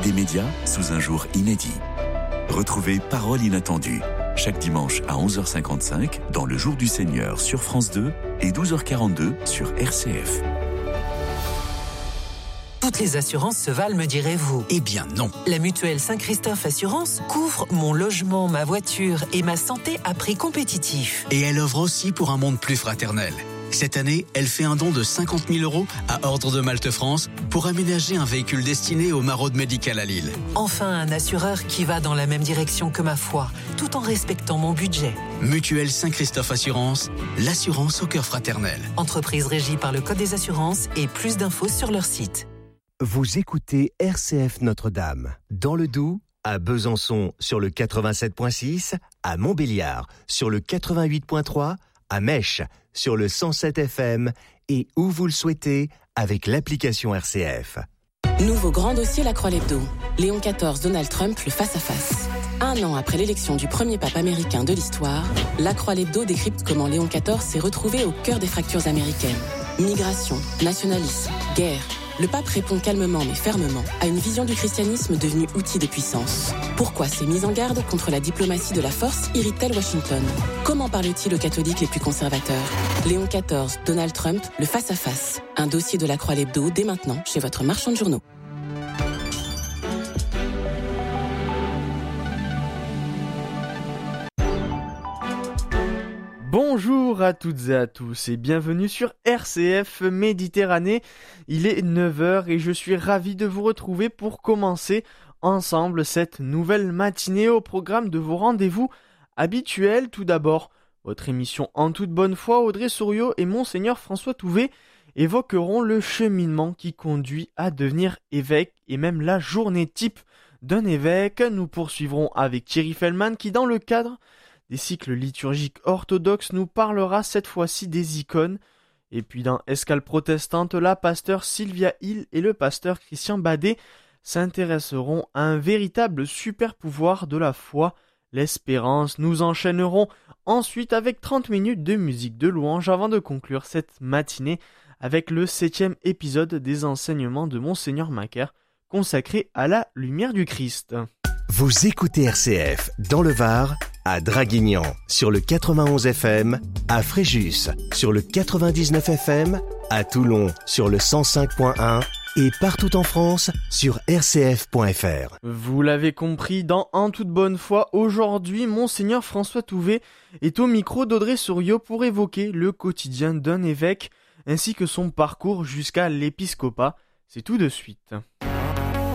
des médias sous un jour inédit. Retrouvez Parole inattendue chaque dimanche à 11h55 dans Le Jour du Seigneur sur France 2 et 12h42 sur RCF. Toutes les assurances se valent, me direz-vous? Eh bien non. La mutuelle Saint-Christophe Assurance couvre mon logement, ma voiture et ma santé à prix compétitif. Et elle œuvre aussi pour un monde plus fraternel. Cette année, elle fait un don de 50 000 € à Ordre de Malte France pour aménager un véhicule destiné aux maraudes médicales à Lille. Enfin, un assureur qui va dans la même direction que ma foi, tout en respectant mon budget. Mutuelle Saint-Christophe Assurance, l'assurance au cœur fraternel. Entreprise régie par le Code des assurances et plus d'infos sur leur site. Vous écoutez RCF Notre-Dame, dans le Doubs, à Besançon sur le 87.6, à Montbéliard sur le 88.3, à Mèche sur le 107 FM et où vous le souhaitez avec l'application RCF. Nouveau grand dossier La Croix-l'Hebdo. Léon XIV, Donald Trump, le face-à-face. Un an après l'élection du premier pape américain de l'histoire, La Croix-l'Hebdo décrypte comment Léon XIV s'est retrouvé au cœur des fractures américaines. Migration, nationalisme, guerre. Le pape répond calmement mais fermement à une vision du christianisme devenue outil de puissance. Pourquoi ces mises en garde contre la diplomatie de la force irritent-elles Washington? Comment parle-t-il aux catholiques les plus conservateurs? Léon XIV, Donald Trump, le face-à-face. Un dossier de La Croix-l'Hebdo dès maintenant chez votre marchand de journaux. Bonjour à toutes et à tous et bienvenue sur RCF Méditerranée. Il est 9h et je suis ravi de vous retrouver pour commencer ensemble cette nouvelle matinée au programme de vos rendez-vous habituels. Tout d'abord, votre émission En toute bonne foi, Audrey Souriau et Monseigneur François Touvet évoqueront le cheminement qui conduit à devenir évêque et même la journée type d'un évêque. Nous poursuivrons avec Thierry Fellman qui, dans le cadre des cycles liturgiques orthodoxes, nous parlera cette fois-ci des icônes. Et puis dans Escale protestante, la pasteur Sylvia Hill et le pasteur Christian Badet s'intéresseront à un véritable super pouvoir de la foi, l'espérance. Nous enchaînerons ensuite avec 30 minutes de musique de louange avant de conclure cette matinée avec le 7e épisode des enseignements de Monseigneur Macaire consacré à la lumière du Christ. Vous écoutez RCF dans le Var, à Draguignan sur le 91 FM, à Fréjus sur le 99 FM, à Toulon sur le 105.1 et partout en France sur rcf.fr. Vous l'avez compris, dans En toute bonne foi, aujourd'hui, Monseigneur François Touvet est au micro d'Audrey Souriau pour évoquer le quotidien d'un évêque ainsi que son parcours jusqu'à l'épiscopat. C'est tout de suite.